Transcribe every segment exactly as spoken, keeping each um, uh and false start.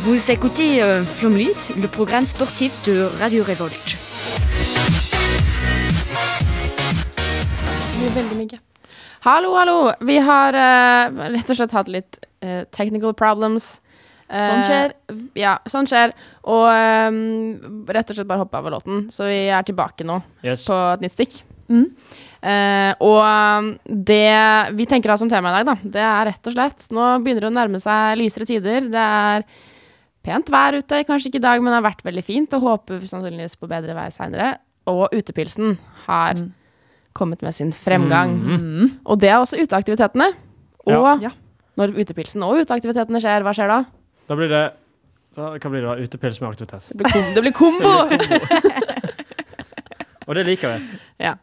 Vous écoutez euh, Flomlys, le programme sportif de Radio Revolt. Veldig mye. Hallo, hallo. Vi har uh, rett og slett hatt litt uh, technical problems. Uh, Sånn skjer. Ja, sånn skjer. Og um, rett og slett bare hoppe av låten. Så vi er tilbake nå Yes. på et nytt stikk. Mm. Uh, og um, det vi tenker å ha som tema i dag, da, det er rett og slett nå begynner det å nærme seg lysere tider. Det er pent vær ute, kanskje ikke i dag, men det har vært veldig fint, og håper sannsynligvis på bedre vær senere. Og utepilsen har mm. kommet med sin fremgang. Mm. Og det er også uteaktivitetene. Ja. Og Ja. når utekpilsen og uteaktivitetene skjer, hva skjer da? Da blir det da, Hva blir det da? Utepils med aktivitet. Det blir, kom det blir kombo! Og det liker vi. Ja.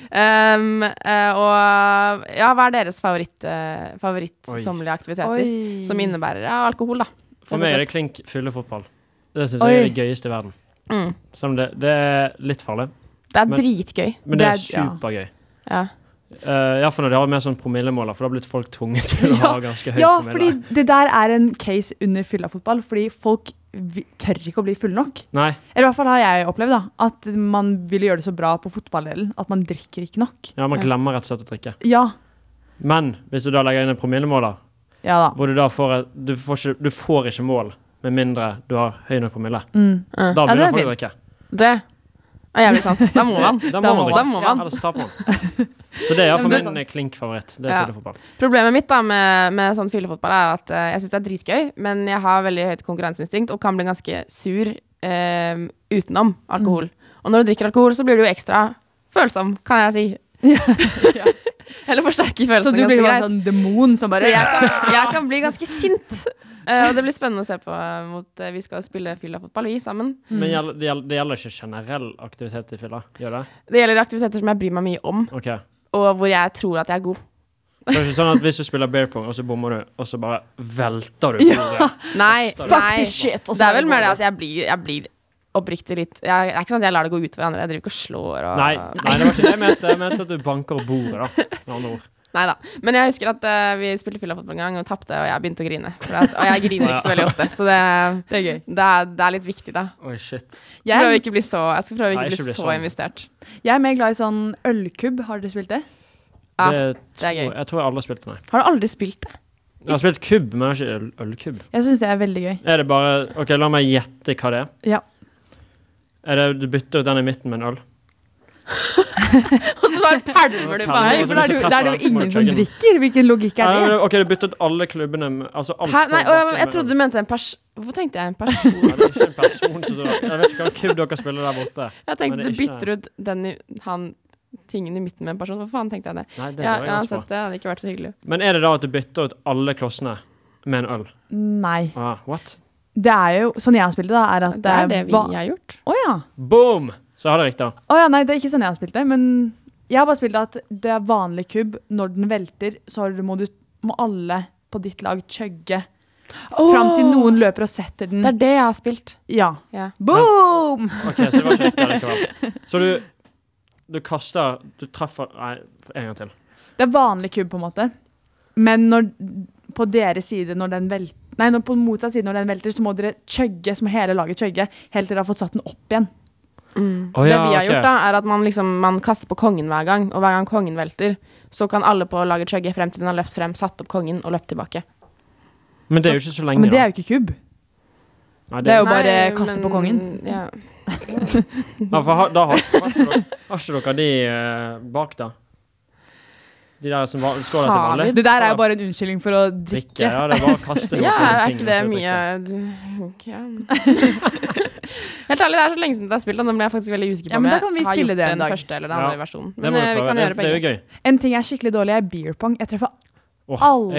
Um, uh, og ja, hva er deres favoritt, uh, favorittsommelige aktiviteter? Oi. Som innebærer ja, alkohol, da. For meg er det klink fyllefotball. Det synes Oi. jeg er det gøyeste i verden. Mm. Selv om det, det er litt farlig. Det er Men- dritgøy. Men det er Det er- ja. supergøy. Ja. Uh, ja, for når de har mer sånn promillemåler, for da har blitt folk tvunget til å Ja. ha ganske høy Ja, promille. fordi det der er en case under fylla-fotball, fordi folk vi- tør ikke å bli full nok. Nei, Eller i hvert fall har jeg opplevd da, at man ville gjøre det så bra på fotballdelen, at man drikker ikke nok. ja, man Ja. glemmer rett og slett å drikke. Ja, Men hvis du da legger inn en promillemåler, ja da. hvor du da får, et- du får, ikke, du får ikke mål, med mindre du har høy nok promille. Mm. Uh, Da Ja, det begynner er folk å drikke. Det er jævlig sant. Da må man. Da må Da man må drikke. Da må man. Ellers taper man. Så det er iallfall Ja, men det er min sant. klink-favoritt. Det er Ja. fyllefotball. Problemet mitt da med, med sånn fyllefotball er at uh, jeg synes det er dritgøy, men jeg har veldig høyt konkurranseinstinkt og kan bli ganske sur uh, utenom alkohol. Mm. Og når du drikker alkohol, så blir du jo ekstra følsom, kan jeg si. Ja. Eller forsterker Så følelsene du blir ganske bare greit. sånn demon som Så bare... jeg kan, jeg kan bli ganske sint. Uh, og det blir spennende å se på uh, mot uh, vi skal spille fylla-fotball, vi sammen. Men gjeld- det gjelder, det gjelder ikke generell aktivitet i fylla? Gjør det? Det gjelder aktiviteter som jeg bryr meg mye om, Ok. og hvor jeg tror at jeg er god. Det er ikke sånn at hvis du spiller bear pong, og så bommer du, og så bare velter du på Ja. bordet. Nei, Fuck nei. this shit, og så Det er er vel det mer det bare- at jeg blir, jeg blir oppriktig litt jeg, Det er ikke sånn at jeg lar det gå ut for andre. Jeg driver ikke og slår og Nei, nei, det var ikke det jeg mente. Jeg mente at du banker opp bordet, da. Med andre ord. Neida. Men jeg husker at uh, vi spilte fylla-fotball en gang og tapte, og jeg begynte å grine. For at, og jeg griner ikke så veldig ofte, så det, Det er gøy. det, er, det er litt viktig, da. Oi, shit. Jeg skal prøve å Jeg, ikke bli så, jeg skal prøve å ikke Nei, bli ikke bli så sånn. investert. jeg er mer glad i sånn ølkubb. Har dere spilt det? Ja, det, det er gøy. tror, jeg tror jeg aldri har spilt det, nei. Har du aldri spilt det? Jeg har spilt kubb, men jeg har ikke øl, ølkubb. Jeg synes det er veldig gøy. Er det bare Ok, la meg gjette hva det er. Ja. Er det du bytter ut den i midten med en øl? Og så bare pælmer du på Nei, Nei, meg. for da er det jo- da er det jo Så må du ingen som chugge den. drikker. Hvilken logikk Ja, er men, det? ok, du bytter ut alle klubbene med, altså alt Hæ? på Nei, å, bakken jeg med trodde øl. du mente en pers... Hvorfor tenkte jeg en person? Nei, det er ikke en person som du Jeg vet ikke hva kubb dere spiller der borte. Jeg Men tenkte det du er ikke- bytter ut den i, han, tingen i midten med en person. Hvorfor faen tenkte jeg det? Nei, det Ja, var ganske uansett, bra. det hadde ikke vært så hyggelig. Men er det da at du bytter ut alle klossene med en øl? Nei. Ah, what? Det er jo, sånn jeg har spilt det da, er at Det er det vi va- har gjort. Å ja. Boom! Så har det riktig da. Å ja, nei, det er ikke sånn jeg har spilt det, men jeg har bare spilt det at det er vanlig kubb. Når den velter, så har du- må, du, må alle på ditt lag chugge fram til noen løper og setter den. Det er det jeg har spilt. Ja. Ja. Boom! Ok, så det var ikke riktig likevel. Så du, du kaster, du treffer, nei, en gang til. Det er vanlig kubb på en måte. Men når, på deres side, når den velter, nei, når på motsatt side når den velter, så må dere chugge, så må hele laget chugge, helt til dere har fått satt den opp igjen. Mm. Å, det ja, vi har ok. gjort da, er at man, liksom, man kaster på kongen hver gang, og hver gang kongen velter, så kan alle på laget chugge frem til den har løpt frem, satt opp kongen og løpt tilbake. Men det er jo ikke så lenge Men det da. er jo ikke kubb. Nei, det er jo bare Nei, kaste men- på kongen. Ja. Ja, for ha, da har, har, ikke dere, har ikke dere de eh, bak da? De der som var, står der til Har vanlig? vi? Det der er jo bare en unnskyldning for å Drikke, drikke. ja, det er bare å kaste noe Ja, på er ting, ikke det og så mye drikke. du- ja. Helt ærlig, det er så lenge siden jeg har spilt den. Nå ble jeg faktisk veldig usikker på Ja, om men da jeg kan vi har spille gjort det en den dag. første eller den Ja. andre versjonen. Det Men må du eh, vi prøve. kan Det, gjøre det er jo begge. gøy. En ting jeg er skikkelig dårlig er beer pong. Jeg treffer Åh, Alle